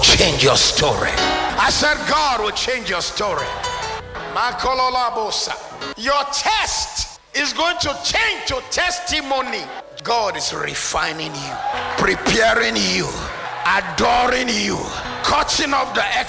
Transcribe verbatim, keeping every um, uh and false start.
change your story. I said God will change your story. Your test is going to change to testimony. God is refining you, preparing you, adoring you, cutting off the